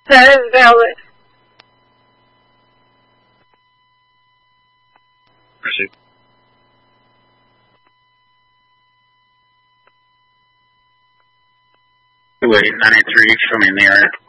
That is valid. Proceed. Wait, 983, show me in the area.